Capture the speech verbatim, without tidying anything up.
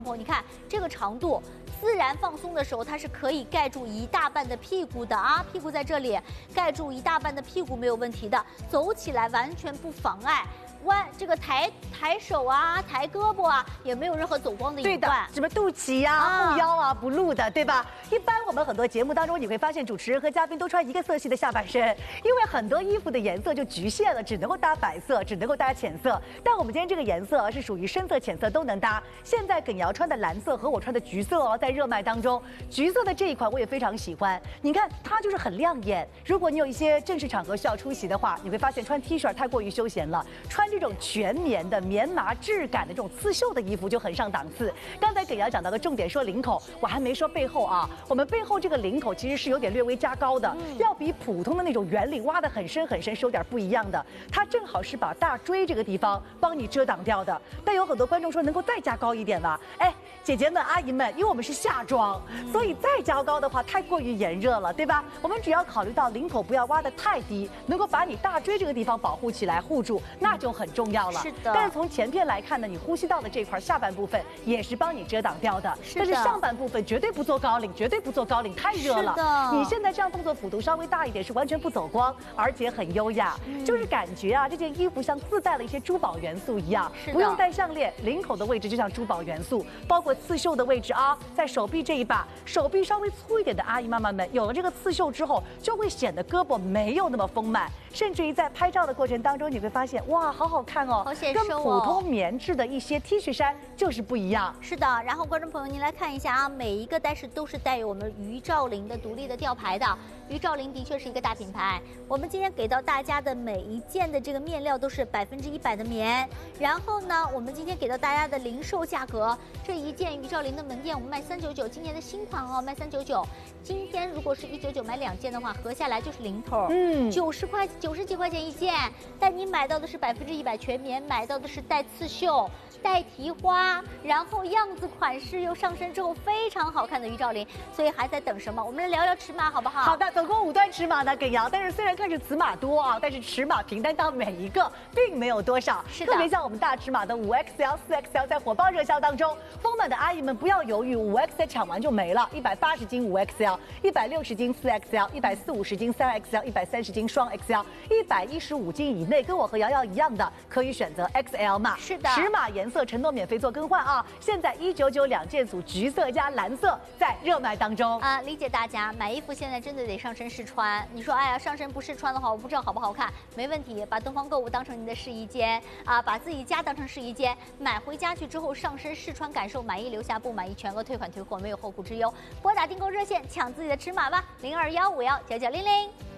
你看这个长度，自然放松的时候，它是可以盖住一大半的屁股的啊，屁股在这里盖住一大半的屁股没有问题的，走起来完全不妨碍。 弯这个抬抬手啊，抬胳膊啊，也没有任何走光的隐患。 对的，什么肚脐呀、啊、后腰啊不露的，对吧？一般我们很多节目当中，你会发现主持人和嘉宾都穿一个色系的下半身，因为很多衣服的颜色就局限了，只能够搭白色，只能够搭浅色。但我们今天这个颜色是属于深色、浅色都能搭。现在耿瑶穿的蓝色和我穿的橘色哦，在热卖当中，橘色的这一款我也非常喜欢。你看它就是很亮眼。如果你有一些正式场合需要出席的话，你会发现穿 T 恤太过于休闲了，穿 这种全棉的棉麻质感的这种刺绣的衣服就很上档次。刚才耿瑶讲到的重点说领口，我还没说背后啊。我们背后这个领口其实是有点略微加高的，嗯、要比普通的那种圆领挖得很深很深是有点不一样的。它正好是把大椎这个地方帮你遮挡掉的。但有很多观众说能够再加高一点吗？哎，姐姐们、阿姨们，因为我们是夏装，嗯、所以再加高的话太过于炎热了，对吧？我们只要考虑到领口不要挖得太低，能够把你大椎这个地方保护起来护住，那就很重要。 是的， 但是从前片来看呢，你呼吸道的这块下半部分也是帮你遮挡掉的， 是的。 但是上半部分绝对不做高领，绝对不做高领，太热了。 是的， 你现在这样动作幅度稍微大一点，是完全不走光，而且很优雅，嗯、就是感觉啊，这件衣服像自带了一些珠宝元素一样，不用戴项链，领口的位置就像珠宝元素，包括刺绣的位置啊，在手臂这一把，手臂稍微粗一点的阿姨妈妈们，有了这个刺绣之后，就会显得胳膊没有那么丰满。 甚至于在拍照的过程当中，你会发现，哇，好好看哦， 好显瘦哦， 跟普通棉质的一些 T 恤衫就是不一样。 是的，然后观众朋友，您来看一下啊，每一个但是都是带有我们于兆林的独立的吊牌的。于兆林的确是一个大品牌，我们今天给到大家的每一件的这个面料都是百分之一百的棉。然后呢，我们今天给到大家的零售价格，这一件于兆林的门店我们卖三九九，今年的新款哦，卖三九九。今天如果是一九九买两件的话，合下来就是零头，嗯，九十块。 九十几块钱一件，但你买到的是百分之一百全棉，买到的是带刺绣、带提花，然后样子款式又上身之后非常好看的于兆林，所以还在等什么？我们来聊聊尺码好不好？ 好的，总共五段尺码呢，耿瑶。但是虽然看着尺码多啊，但是尺码平单到每一个并没有多少。 是的， 特别像我们大尺码的五 X L、四 X L 在火爆热销当中，丰满的阿姨们不要犹豫，五 X L 抢完就没了，一百八十斤五 X L， 一百六十斤四 X L， 一百四五十斤三 X L， 一百三十斤双 X L。 一百一十五斤以内，跟我和瑶瑶一样的，可以选择 X L 码。 是的， 尺码颜色承诺免费做更换啊！现在一九九两件组，橘色加蓝色在热卖当中啊！理解大家买衣服现在真的得上身试穿。你说，哎呀，上身不试穿的话，我不知道好不好看。没问题，把东方购物当成你的试衣间啊，把自己家当成试衣间，买回家去之后上身试穿感受，满意留下，不满意全额退款退货，没有后顾之忧。拨打订购热线抢自己的尺码吧，零二幺五幺九九零零。